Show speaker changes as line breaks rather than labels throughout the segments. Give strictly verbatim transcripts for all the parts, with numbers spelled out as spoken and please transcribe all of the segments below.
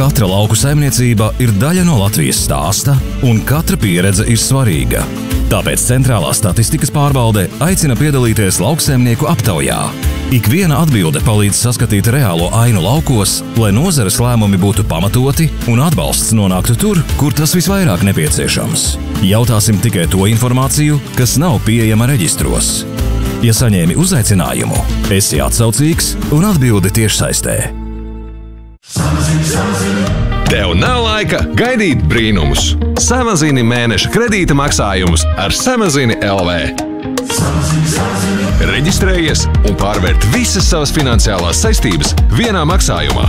Katra lauku saimniecība ir daļa no Latvijas stāsta, un katra pieredze ir svarīga. Tāpēc Centrālā statistikas pārvalde aicina piedalīties lauksaimnieku aptaujā. Ikviena atbilde palīdz saskatīt reālo ainu laukos, lai nozares lēmumi būtu pamatoti un atbalsts nonāktu tur, kur tas visvairāk nepieciešams. Jautāsim tikai to informāciju, kas nav pieejama reģistros. Ja saņēmi uzaicinājumu, esi atsaucīgs un atbildi tiešsaistē.
Tev nav laika gaidīt brīnumus. Samazini mēneša kredīta maksājumus ar Samazini L V. Reģistrējies un pārvērt visas savas finansiālās saistības vienā maksājumā.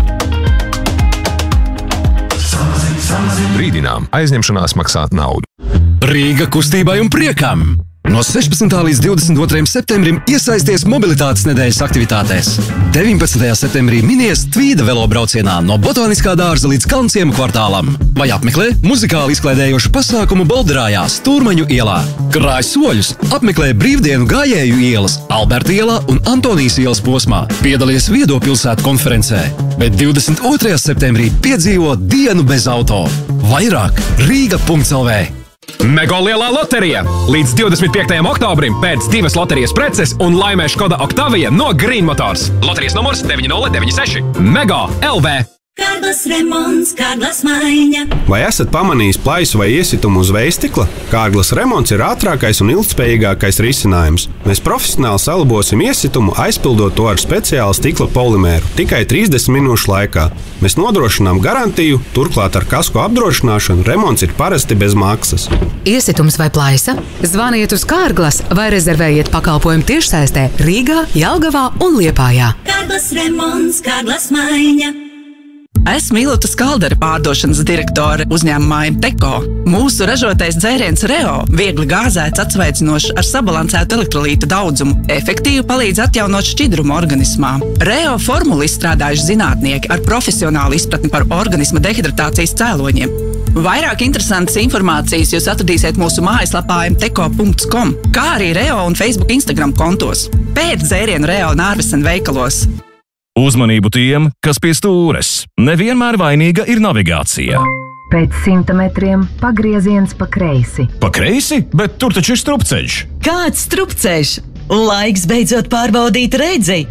Brīdinām, aizņemšanās maksāt naudu.
Rīga kustībai un priekam! No sešpadsmitā līdz divdesmit otrajam septembrim iesaisties mobilitātes nedēļas aktivitātēs. deviņpadsmitajā septembrī minies Tvīda velobraucienā no Botaniskā dārza līdz Kalnciemu kvartālam. Vai apmeklē muzikāli izklaidējošu pasākumu Bolderājā, Stūrmaņu ielā. Krāj soļus, apmeklē brīvdienu gājēju ielas, Alberta ielā un Antonijas ielas posmā. Piedalies Viedopilsētu konferencē. Bet divdesmit otrajā septembrī piedzīvo dienu bez auto. Vairāk Rīga punkts L V.
Mego lielā loterija! Līdz divdesmit piektajam oktobrim pēc divas loterijas preces un laimē Škoda Octavia no Green Motors. Loterijas numurs deviņi nulle deviņi seši. Mego L V.
Kārglas remonts, Kārglas maiņa.
Vai esat pamanījis plaisu vai iesitumu uz vējstikla? Kārglas remonts ir ātrākais un ilgtspējīgākais risinājums. Mēs profesionāli salabosim iesitumu, aizpildot to ar speciālu stikla polimēru tikai trīsdesmit minūšu laikā. Mēs nodrošinām garantiju, turklāt ar kasko apdrošināšanu remonts ir parasti bez maksas.
Iesitums vai plaisa? Zvaniet uz Kārglas vai rezervējiet pakalpojumu tiešsaistē Rīgā, Jelgavā un Liepājā.
Kārglas remonts, Kārglas maiņa.
Esmu Ilota Skaldera pārdošanas direktore uzņēmumā Imteko. Mūsu ražotais dzēriens Reo viegli gāzēts, atsveicinošs ar sabalansētu elektrolītu daudzumu, efektīvi palīdz atjaunot šķidrumu organismā. Reo formulu izstrādājuši zinātnieki ar profesionālu izpratni par organisma dehidratācijas cēloņiem. Vairāk interesantas informācijas jūs atradīsiet mūsu mājaslapā imteko punkts com, kā arī Reo un Facebook Instagram kontos. Pēc dzērienu Reo un Ārvesen veikalos.
Uzmanību tiem, kas pie stūres. Nevienmēr vainīga ir navigācija.
Pēc simta metriem pagrieziens pa kreisi.
Pa kreisi? Bet tur taču ir strupceļš.
Kāds strupceļš? Laiks beidzot pārbaudīt redzi.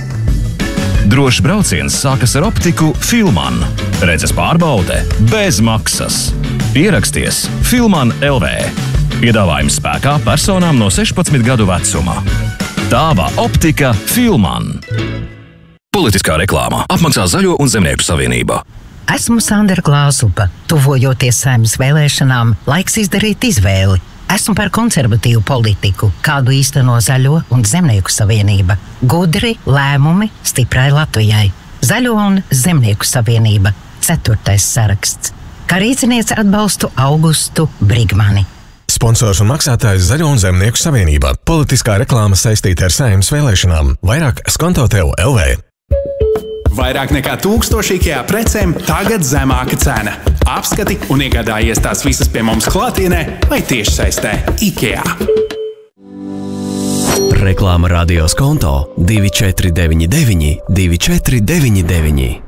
Drošs brauciens sākas ar optiku Filman. Redzes pārbaude bez maksas. Ieraksties Filman L V. Piedāvājums spēkā personām no sešpadsmit gadu vecuma. Tāva optika Filman. Politiskā reklāmā apmaksā Zaļo un Zemnieku savienība.
Esmu Sandra Glāzupa. Tuvojoties Saeimas vēlēšanām, laiks izdarīt izvēli. Esmu par konservatīvu politiku, kādu īsteno Zaļo un Zemnieku savienība. Gudri lēmumi stiprai Latvijai. Zaļo un Zemnieku savienība. Ceturtais saraksts. Kā rīciniece atbalstu Augustu Brigmani.
Sponsors un maksātājs Zaļo un Zemnieku savienība. Politiskā reklāma saistīta ar Saeimas vēlēšanām. Vairāk skonto tev L V.
Vairāk nekā tūkstoši IKEA precēm, tagad zemāka cena. Apskati un iegādājies tās visas pie mums klātienē vai tiešsaistē IKEA.
Reklāma radio skonto divi četri deviņi deviņi divi četri deviņi deviņi.